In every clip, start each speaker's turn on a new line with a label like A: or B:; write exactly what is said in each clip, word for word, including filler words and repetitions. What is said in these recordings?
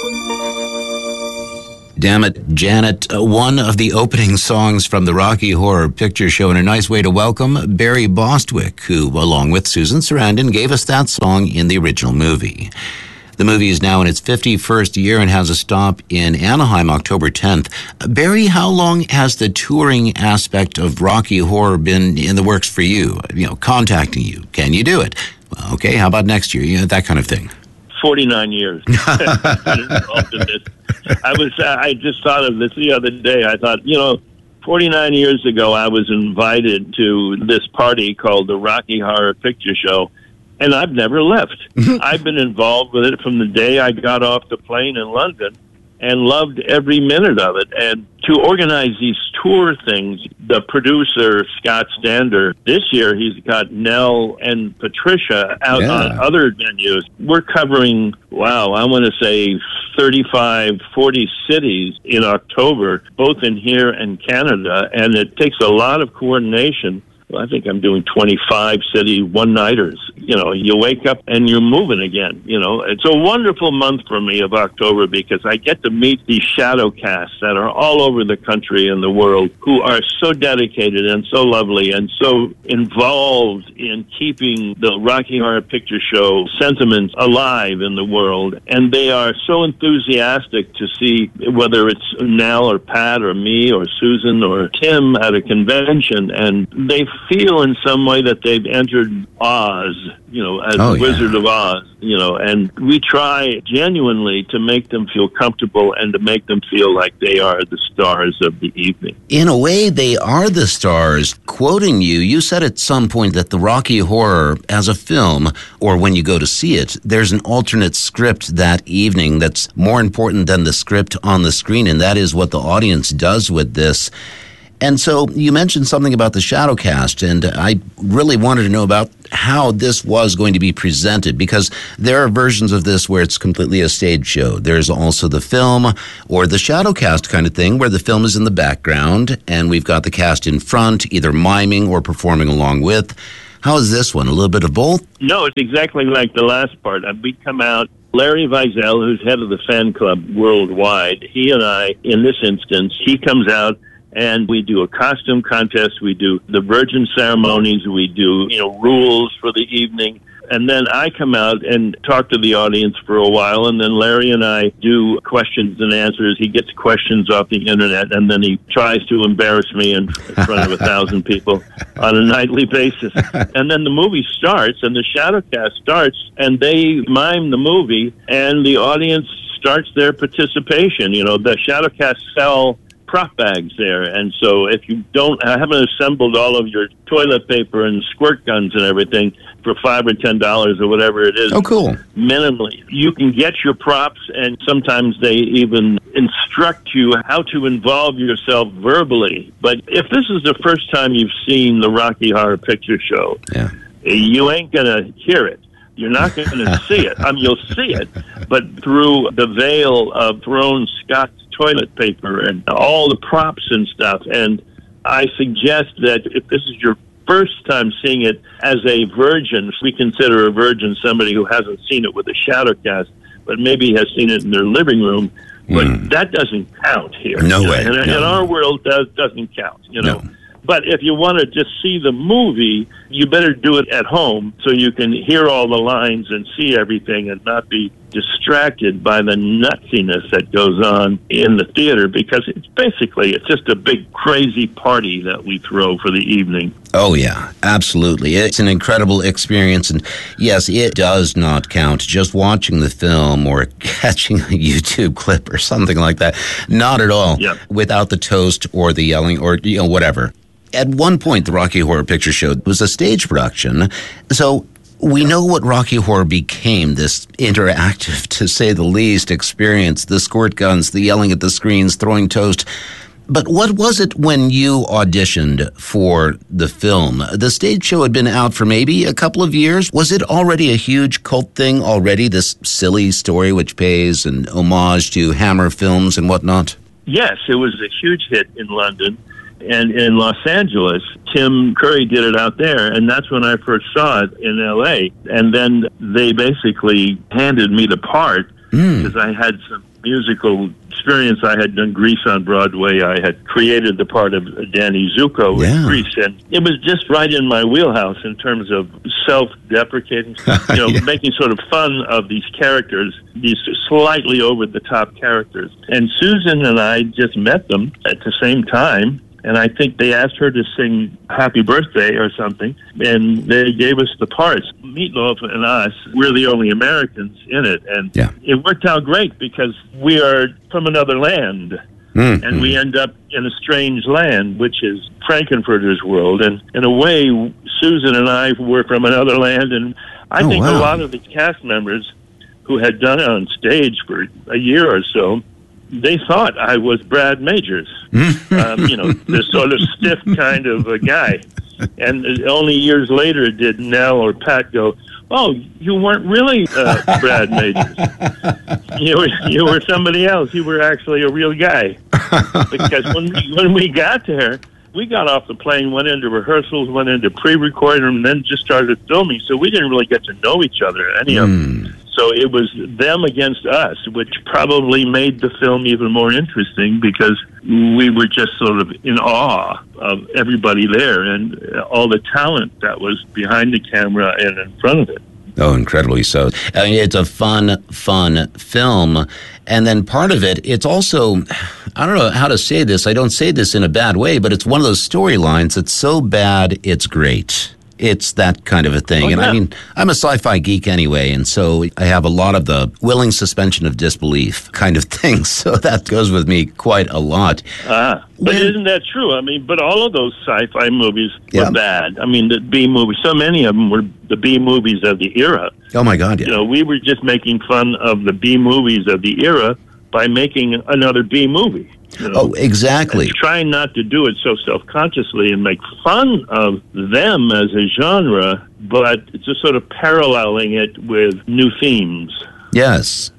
A: Damn it, Janet, uh, one of the opening songs from the Rocky Horror Picture Show, and a nice way to welcome Barry Bostwick, who, along with Susan Sarandon, gave us that song in the original movie. The movie is now in its fifty-first year and has a stop in Anaheim October tenth. Uh, Barry, how long has the touring aspect of Rocky Horror been in the works for you? You know, contacting you. Can you do it? Well, okay, how about next year? You know, that kind of thing.
B: forty-nine years. I was, uh, I just thought of this the other day. I thought, you know, forty-nine years ago, I was invited to this party called the Rocky Horror Picture Show, and I've never left. I've been involved with it from the day I got off the plane in London and loved every minute of it. And to organize these tour things, the producer, Scott Stander, this year he's got Nell and Patricia out
A: Yeah.
B: on other venues. We're covering, wow, I want to say thirty-five, forty cities in October, both in here and Canada. And it takes a lot of coordination. Well, I think I'm doing twenty-five city one-nighters. You know, you wake up and you're moving again. You know, it's a wonderful month for me of October because I get to meet these shadow casts that are all over the country and the world who are so dedicated and so lovely and so involved in keeping the Rocky Horror Picture Show sentiments alive in the world. And they are so enthusiastic to see whether it's Nell or Pat or me or Susan or Tim at a convention, and they feel in some way that they've entered Oz, you know, as
A: Oh,
B: the
A: yeah.
B: Wizard of Oz, you know, and we try genuinely to make them feel comfortable and to make them feel like they are the stars of the evening.
A: In a way, they are the stars. Quoting you, you said at some point that the Rocky Horror, as a film, or when you go to see it, there's an alternate script that evening that's more important than the script on the screen, and that is what the audience does with this. And so you mentioned something about the Shadowcast, and I really wanted to know about how this was going to be presented, because there are versions of this where it's completely a stage show. There's also the film or the Shadowcast kind of thing where the film is in the background and we've got the cast in front, either miming or performing along with. How is this one? A little bit of both?
B: No, it's exactly like the last part. We come out, Larry Vizel, who's head of the fan club worldwide, he and I, in this instance, he comes out and we do a costume contest. We do the virgin ceremonies. We do, you know, rules for the evening. And then I come out and talk to the audience for a while, and then Larry and I do questions and answers. He gets questions off the internet, and then he tries to embarrass me in front of a thousand people on a nightly basis. And then the movie starts, and the Shadowcast starts, and they mime the movie, and the audience starts their participation. You know, the Shadowcast sell prop bags there, and so if you don't haven't assembled all of your toilet paper and squirt guns and everything for five or ten dollars or whatever it is,
A: Oh, cool.
B: minimally, you can get your props, and sometimes they even instruct you how to involve yourself verbally. But if this is the first time you've seen the Rocky Horror Picture Show,
A: Yeah.
B: you ain't gonna hear it. You're not going to see it. I mean, you'll see it, but through the veil of thrown Scott's toilet paper and all the props and stuff. And I suggest that if this is your first time seeing it as a virgin, we consider a virgin somebody who hasn't seen it with a Shadowcast, but maybe has seen it in their living room. But
A: Mm.
B: that doesn't count here.
A: No
B: You know,
A: way.
B: In,
A: No.
B: in our world, that doesn't count. You know.
A: No.
B: But if you want to just see the movie, you better do it at home so you can hear all the lines and see everything and not be distracted by the nutsiness that goes on in the theater, because it's basically, it's just a big crazy party that we throw for the evening.
A: Oh, yeah, absolutely. It's an incredible experience. And yes, it does not count just watching the film or catching a YouTube clip or something like that. Not at all.
B: Yep.
A: Without the toast or the yelling or, you know, whatever. At one point, the Rocky Horror Picture Show was a stage production. So we know what Rocky Horror became, this interactive, to say the least, experience, the squirt guns, the yelling at the screens, throwing toast. But what was it when you auditioned for the film? The stage show had been out for maybe a couple of years. Was it already a huge cult thing already, this silly story which pays an homage to Hammer films and whatnot?
B: Yes, it was a huge hit in London. And in Los Angeles, Tim Curry did it out there, and that's when I first saw it in L A. And then they basically handed me the part because
A: Mm.
B: I had some musical experience. I had done Grease on Broadway. I had created the part of Danny Zuko
A: Yeah.
B: in Grease, and it was just right in my wheelhouse in terms of self-deprecating, you know,
A: Yeah.
B: making sort of fun of these characters, these slightly over-the-top characters. And Susan and I just met them at the same time. And I think they asked her to sing Happy Birthday or something, and they gave us the parts. Meatloaf and us, we're the only Americans in it, and
A: Yeah.
B: it worked out great because we are from another land,
A: Mm-hmm.
B: and we end up in a strange land, which is Frankenfurter's world. And in a way, Susan and I were from another land, and I
A: Oh,
B: think
A: wow.
B: a lot of the cast members who had done it on stage for a year or so, they thought I was Brad Majors, um, you know, this sort of stiff kind of a guy. And only years later did Nell or Pat go, "Oh, you weren't really uh, Brad Majors. You were you were somebody else. You were actually a real guy." Because when we, when we got there, we got off the plane, went into rehearsals, went into pre-recording, and then just started filming. So we didn't really get to know each other, any of them. So it was them against us, which probably made the film even more interesting because we were just sort of in awe of everybody there and all the talent that was behind the camera and in front of it.
A: Oh, incredibly so. I mean, it's a fun, fun film. And then part of it, it's also, I don't know how to say this. I don't say this in a bad way, but it's one of those storylines that's so bad, it's great. It's that kind of a thing.
B: Oh,
A: and
B: yeah.
A: I mean, I'm a sci-fi geek anyway, and so I have a lot of the willing suspension of disbelief kind of thing. So that goes with me quite a lot.
B: Ah, but
A: When-
B: isn't that true? I mean, but all of those sci-fi movies were
A: Yeah.
B: bad. I mean, the B movies, so many of them were the B movies of the era.
A: Oh, my God, yeah.
B: You know, we were just making fun of the B movies of the era by making another B movie. You know?
A: Oh, exactly.
B: And trying not to do it so self-consciously and make fun of them as a genre, but just sort of paralleling it with new themes.
A: Yes.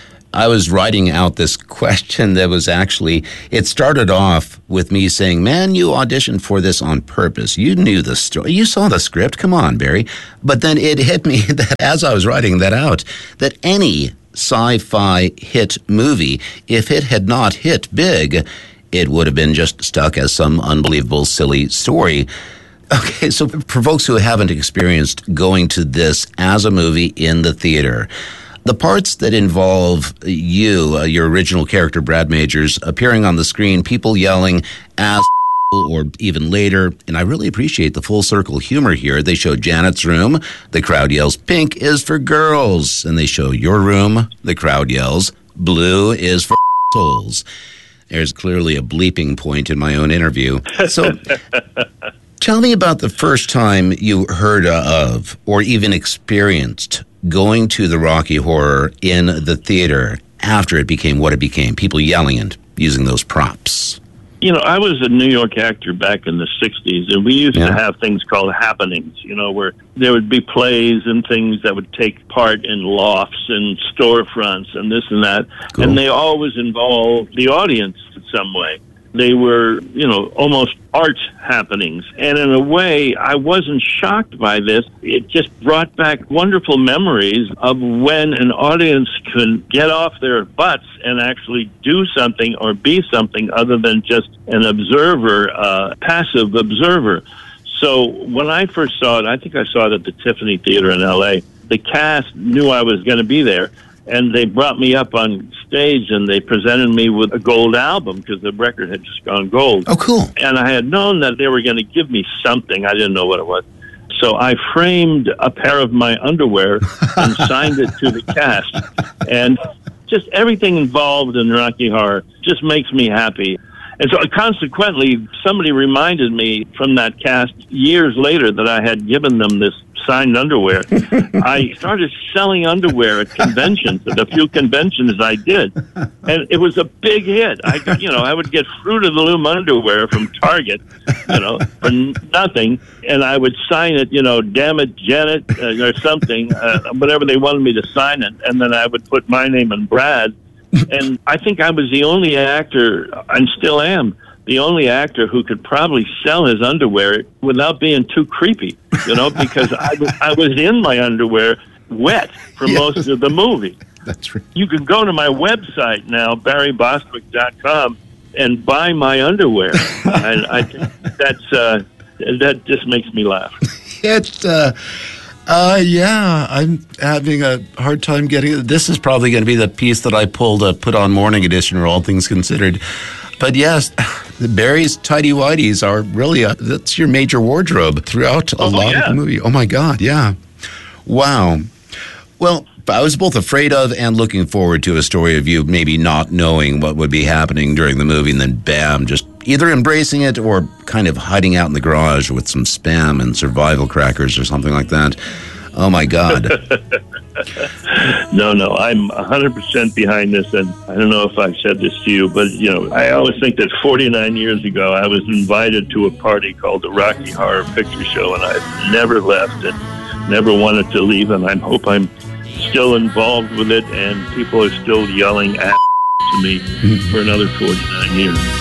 A: I was writing out this question that was actually, it started off with me saying, man, you auditioned for this on purpose. You knew the story. You saw the script. Come on, Barry. But then it hit me that as I was writing that out, that any sci-fi hit movie, if it had not hit big, it would have been just stuck as some unbelievable, silly story. Okay, so for folks who haven't experienced going to this as a movie in the theater, the parts that involve you, uh, your original character, Brad Majors, appearing on the screen, people yelling, ass, or even later, and I really appreciate the full circle humor here. They show Janet's room, the crowd yells, pink is for girls, and they show your room, the crowd yells, blue is for assholes. There's clearly a bleeping point in my own interview. So tell me about the first time you heard of or even experienced going to the Rocky Horror in the theater after it became what it became, people yelling and using those props.
B: You know, I was a New York actor back in the sixties, and we used
A: Yeah.
B: to have things called happenings, you know, where there would be plays and things that would take part in lofts and storefronts and this and that.
A: Cool.
B: And they always involved the audience in some way. They were, you know, almost art happenings. And in a way, I wasn't shocked by this. It just brought back wonderful memories of when an audience could get off their butts and actually do something or be something other than just an observer, uh, passive observer. So when I first saw it, I think I saw it at the Tiffany Theater in L A. The cast knew I was going to be there. And they brought me up on stage and they presented me with a gold album because the record had just gone gold.
A: Oh, cool.
B: And I had known that they were going to give me something. I didn't know what it was. So I framed a pair of my underwear and signed it to the cast. And just everything involved in Rocky Horror just makes me happy. And so consequently, somebody reminded me from that cast years later that I had given them this signed underwear. I started selling underwear at conventions, at a few conventions I did. And it was a big hit. I got, you know, I would get Fruit of the Loom underwear from Target, you know, for nothing. And I would sign it, you know, damn it, Janet, uh, or something, uh, whatever they wanted me to sign it. And then I would put my name and Brad. And I think I was the only actor, and still am, the only actor who could probably sell his underwear without being too creepy, you know, because I was, I was in my underwear wet for
A: Yes.
B: most of the movie.
C: That's right.
B: You can go to my website now, barry bostwick dot com, and buy my underwear. And I think that's uh, that just makes me laugh.
C: It's, uh, uh, yeah, I'm having a hard time getting it.
A: This is probably going to be the piece that I pulled a put on Morning Edition, or All Things Considered. But yes, the Barry's tidy whities are really a, that's your major wardrobe throughout a
B: Oh,
A: lot
B: yeah.
A: of the movie. Oh my God, yeah, wow. Well, I was both afraid of and looking forward to a story of you maybe not knowing what would be happening during the movie, and then bam, just either embracing it or kind of hiding out in the garage with some Spam and survival crackers or something like that. Oh my God.
B: No, no, I'm one hundred percent behind this, and I don't know if I've said this to you, but, you know, I always think that forty-nine years ago I was invited to a party called the Rocky Horror Picture Show, and I've never left and never wanted to leave, and I hope I'm still involved with it, and people are still yelling at to me for another forty-nine years.